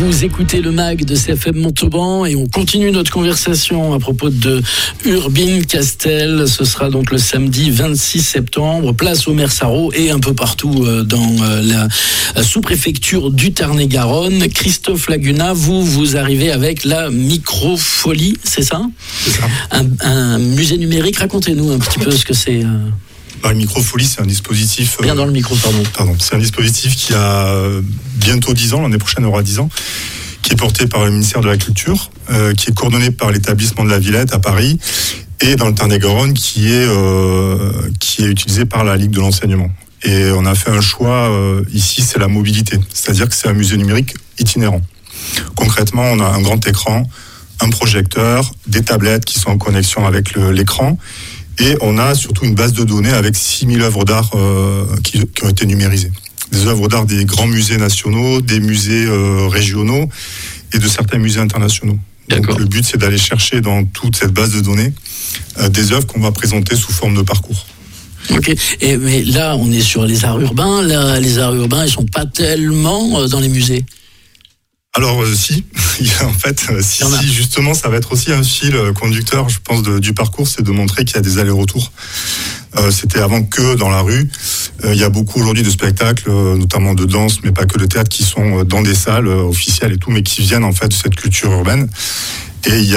Vous écoutez le MAG de CFM Montauban et on continue notre conversation à propos de Urbine Castel. Ce sera donc le samedi 26 septembre, place au Mersaro et un peu partout dans la sous-préfecture du Tarn-et-Garonne. Christophe Laguna, vous arrivez avec la Microfolie, c'est ça ? C'est ça. Un musée numérique. Racontez-nous un petit peu ce que c'est. La Microfolie, c'est un dispositif... Bien dans le micro, pardon. C'est un dispositif qui a bientôt 10 ans, l'année prochaine aura 10 ans, qui est porté par le ministère de la Culture, qui est coordonné par l'établissement de la Villette à Paris, et dans le Tarn-et-Garonne, qui est utilisé par la Ligue de l'enseignement. Et on a fait un choix, ici, c'est la mobilité. C'est-à-dire que c'est un musée numérique itinérant. Concrètement, on a un grand écran, un projecteur, des tablettes qui sont en connexion avec l'écran, et on a surtout une base de données avec 6000 œuvres d'art qui ont été numérisées. Des œuvres d'art des grands musées nationaux, des musées régionaux et de certains musées internationaux. Donc, le but, c'est d'aller chercher dans toute cette base de données des œuvres qu'on va présenter sous forme de parcours. Ok, mais là, on est sur les arts urbains. Là, les arts urbains, ils sont pas tellement dans les musées. Alors si, en fait, si justement, ça va être aussi un fil conducteur, je pense, du parcours, c'est de montrer qu'il y a des allers-retours. C'était avant que dans la rue. Il y a beaucoup aujourd'hui de spectacles, notamment de danse, mais pas que de théâtre, qui sont dans des salles officielles et tout, mais qui viennent en fait de cette culture urbaine. Et il y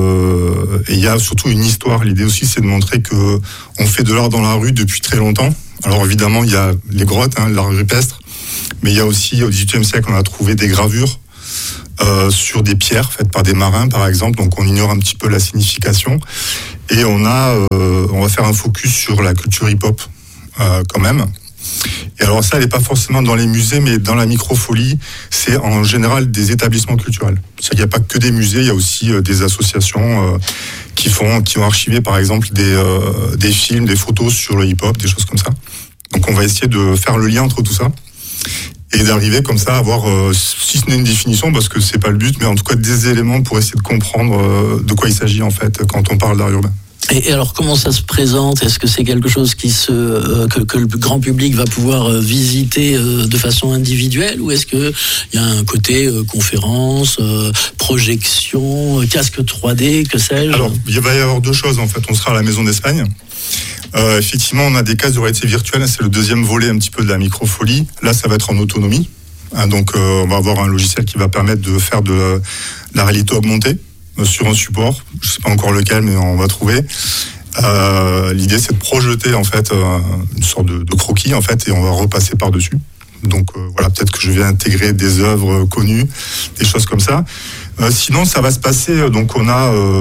a surtout une histoire. L'idée aussi, c'est de montrer que on fait de l'art dans la rue depuis très longtemps. Alors évidemment, il y a les grottes, l'art rupestre, mais il y a aussi au XVIIIe siècle, on a trouvé des gravures sur des pierres faites par des marins, par exemple. Donc on ignore un petit peu la signification. Et on va faire un focus sur la culture hip-hop quand même. Et alors ça, elle n'est pas forcément dans les musées, mais dans la Microfolie, c'est en général des établissements culturels. Il n'y a pas que des musées, il y a aussi des associations qui ont archivé par exemple des films, des photos sur le hip-hop, des choses comme ça. Donc on va essayer de faire le lien entre tout ça et d'arriver comme ça à avoir, si ce n'est une définition, parce que c'est pas le but, mais en tout cas des éléments pour essayer de comprendre de quoi il s'agit en fait quand on parle d'art urbain. Et alors, comment ça se présente ? Est-ce que c'est quelque chose que le grand public va pouvoir visiter de façon individuelle, ou est-ce qu'il y a un côté conférence, projection, casque 3D, que sais-je ? Alors, il va y avoir deux choses en fait. On sera à la Maison d'Espagne. Effectivement, on a des casques de réalité virtuelle. C'est le deuxième volet un petit peu de la Microfolie. Là, ça va être en autonomie. Donc, on va avoir un logiciel qui va permettre de faire de la réalité augmentée sur un support, je sais pas encore lequel, mais on va trouver. L'idée, c'est de projeter en fait une sorte de croquis en fait, et on va repasser par dessus. Donc voilà, peut-être que je vais intégrer des œuvres connues, des choses comme ça. Sinon, ça va se passer. Donc on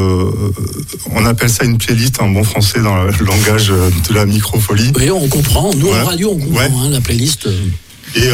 appelle ça une playlist en bon français dans le langage de la Microfolie. Oui, on comprend. Nous en radio, on comprend la playlist. Et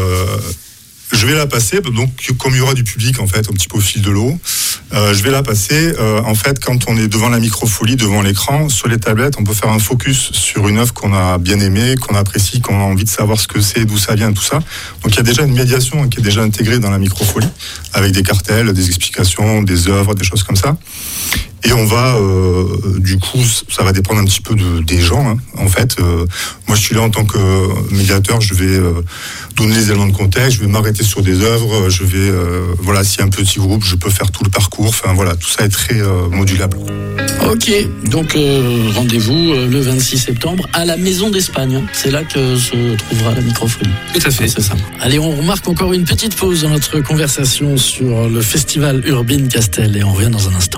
je vais la passer, donc comme il y aura du public en fait, un petit peu au fil de l'eau, je vais la passer. En fait, quand on est devant la Microfolie, devant l'écran, sur les tablettes, on peut faire un focus sur une œuvre qu'on a bien aimée, qu'on apprécie, qu'on a envie de savoir ce que c'est, d'où ça vient, tout ça. Donc il y a déjà une médiation qui est déjà intégrée dans la Microfolie, avec des cartels, des explications, des œuvres, des choses comme ça. Et on va, du coup, ça va dépendre un petit peu des gens. En fait, moi, je suis là en tant que médiateur. Je vais donner les éléments de contexte. Je vais m'arrêter sur des œuvres. Je vais, s'il y a un petit groupe, je peux faire tout le parcours. Enfin, voilà, tout ça est très modulable. Ok, donc rendez-vous le 26 septembre à la Maison d'Espagne. C'est là que se trouvera la Microfolie. Tout à fait. C'est ça. Allez, on remarque encore une petite pause dans notre conversation sur le festival Urbine Castel et on revient dans un instant.